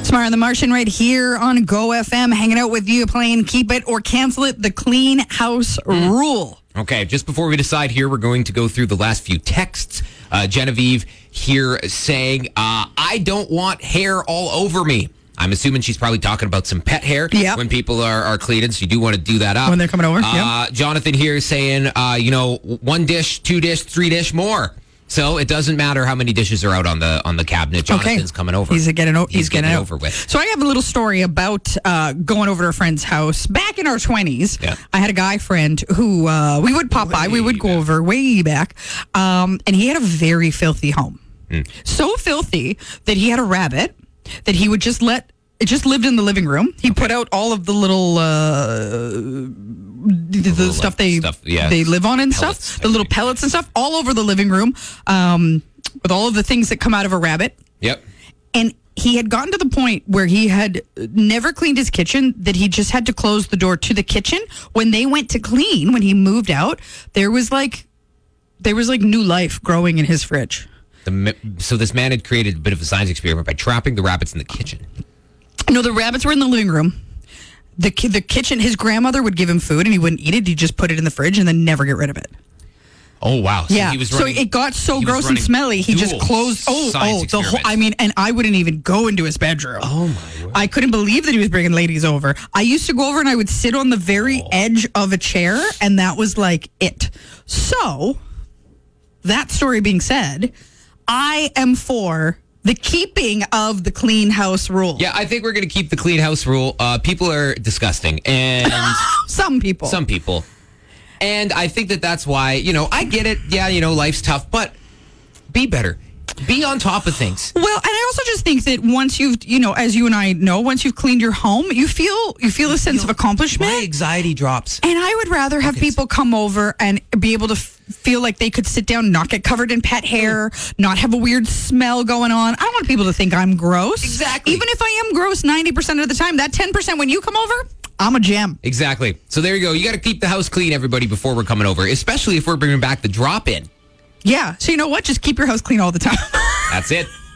Smart and the Martian right here on Go FM, hanging out with you, playing Keep It or Cancel It, the Clean House Rule. Okay, just before we decide here, we're going to go through the last few texts. Genevieve here saying, I don't want hair all over me. I'm assuming she's probably talking about some pet hair when people are cleaning, so you do want to do that up. When they're coming over, Jonathan here is saying, 1 dish, 2 dish, 3 dish more. So it doesn't matter how many dishes are out on the cabinet. Jonathan's coming over. He's getting over with. So I have a little story about going over to a friend's house back in our 20s. Yeah. I had a guy friend who we would pop by. We would go over way back. And he had a very filthy home. So filthy that he had a rabbit that he would just let. It just lived in the living room. He put out all of the little the stuff they live on and pellets, stuff, the little pellets and stuff, all over the living room, with all of the things that come out of a rabbit. Yep. And he had gotten to the point where he had never cleaned his kitchen, that he just had to close the door to the kitchen. When they went to clean, when he moved out, there was like new life growing in his fridge. So this man had created a bit of a science experiment by trapping the rabbits in the kitchen. No, the rabbits were in the living room. The kitchen, his grandmother would give him food and he wouldn't eat it. He'd just put it in the fridge and then never get rid of it. Oh, wow. So yeah. So it got so gross and smelly, he just closed. The whole. I mean, and I wouldn't even go into his bedroom. Oh, my word. I couldn't believe that he was bringing ladies over. I used to go over and I would sit on the very edge of a chair, and that was like it. So, that story being said, I am for the keeping of the clean house rule. Yeah, I think we're going to keep the clean house rule. People are disgusting. And Some people. And I think that's why, I get it. Yeah, life's tough, but be better. Be on top of things. Well, and I also just think that once you've, as you and I know, once you've cleaned your home, you feel a sense of accomplishment. My anxiety drops. And I would rather have people come over and be able to feel like they could sit down, not get covered in pet hair, not have a weird smell going on. I don't want people to think I'm gross. Exactly. Even if I am gross 90% of the time, that 10% when you come over, I'm a gem. Exactly. So there you go. You got to keep the house clean, everybody, before we're coming over, especially if we're bringing back the drop-in. Yeah. So you know what? Just keep your house clean all the time. That's it.